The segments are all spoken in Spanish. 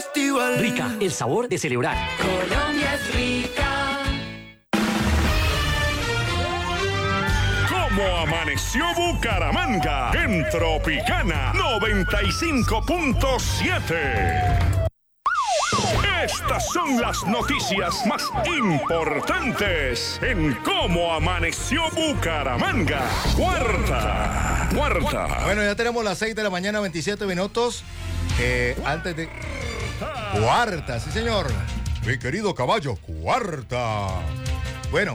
festival. Rica, el sabor de celebrar. Colombia es rica. ¿Cómo amaneció Bucaramanga? En Tropicana 95.7. Estas son las noticias más importantes en Cómo amaneció Bucaramanga. Cuarta. Bueno, ya tenemos las 6 de la mañana, 27 minutos. Antes de... Cuarta, sí señor. Mi querido caballo, cuarta. Bueno,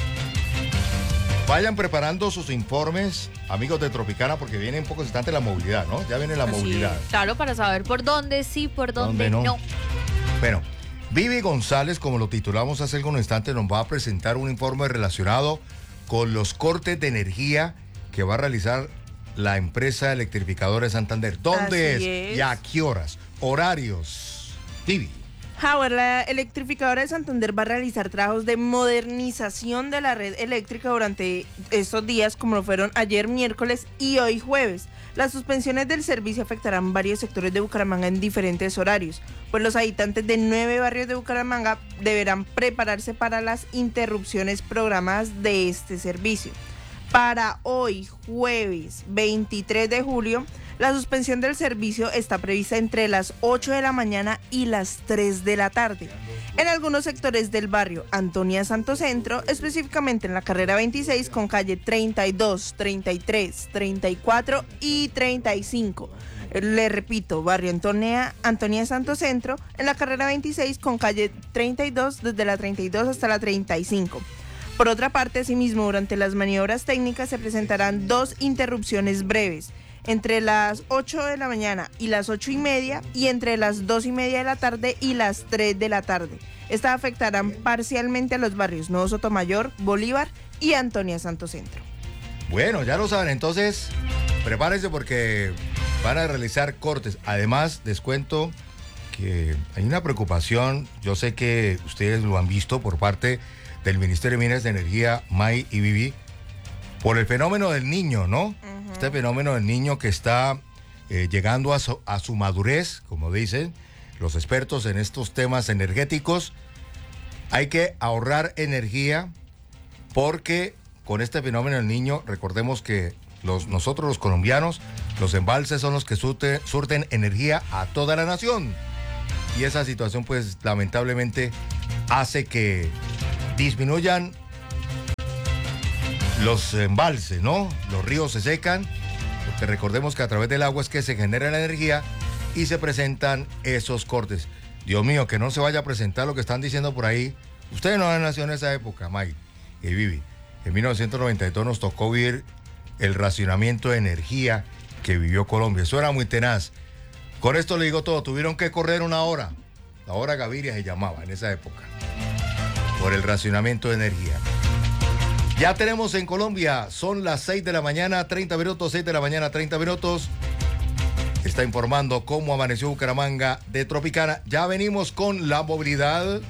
vayan preparando sus informes, amigos de Tropicana, porque viene en pocos instantes la movilidad, ¿no? Ya viene la movilidad. Claro, para saber por dónde sí, por dónde no. Bueno, Vivi González, como lo titulamos hace algún instante, nos va a presentar un informe relacionado con los cortes de energía que va a realizar la empresa electrificadora de Santander. ¿Dónde es? ¿Y a qué horas? Horarios. Vivi. Howard, la electrificadora de Santander va a realizar trabajos de modernización de la red eléctrica durante estos días, como lo fueron ayer miércoles y hoy jueves. Las suspensiones del servicio afectarán varios sectores de Bucaramanga en diferentes horarios, pues los habitantes de 9 barrios de Bucaramanga deberán prepararse para las interrupciones programadas de este servicio. Para hoy, jueves 23 de julio, la suspensión del servicio está prevista entre las 8 de la mañana y las 3 de la tarde. En algunos sectores del barrio Antonia Santo Centro, específicamente en la carrera 26 con calle 32, 33, 34 y 35. Le repito, barrio Antonia Santo Centro, en la carrera 26 con calle 32 desde la 32 hasta la 35. Por otra parte, asimismo, durante las maniobras técnicas se presentarán 2 interrupciones breves, entre las 8 de la mañana y las 8:30 y entre las 2:30 de la tarde y las 3 de la tarde. Estas afectarán parcialmente a los barrios Nuevo Sotomayor, Bolívar y Antonia Santo Centro. Bueno, ya lo saben, entonces prepárense porque van a realizar cortes. Además, les cuento que hay una preocupación, yo sé que ustedes lo han visto por parte del Ministerio de Minas de Energía, May y Vivi, por el fenómeno del niño, ¿no? Uh-huh. Este fenómeno del niño que está llegando a su madurez, como dicen los expertos en estos temas energéticos. Hay que ahorrar energía porque con este fenómeno del niño, recordemos que nosotros los colombianos, los embalses son los que surten energía a toda la nación. Y esa situación, pues, lamentablemente hace que disminuyan los embalses, ¿no? Los ríos se secan, porque recordemos que a través del agua es que se genera la energía y se presentan esos cortes. Dios mío, que no se vaya a presentar lo que están diciendo por ahí. Ustedes no han nacido en esa época, Mike y Vivi. En 1992 nos tocó vivir el racionamiento de energía que vivió Colombia. Eso era muy tenaz. Con esto le digo todo, tuvieron que correr una hora. La hora Gaviria se llamaba en esa época, por el racionamiento de energía. Ya tenemos en Colombia, son las 6 de la mañana, 30 minutos, 6 de la mañana, 30 minutos. Está informando cómo amaneció Bucaramanga de Tropicana. Ya venimos con la movilidad.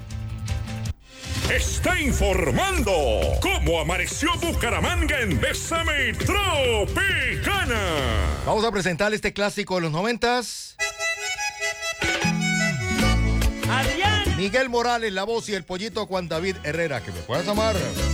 Está informando cómo amaneció Bucaramanga en Bésame Tropicana. Vamos a presentar este clásico de los 90s. Adrián. Miguel Morales, la voz y el pollito Juan David Herrera, que me puedas amar.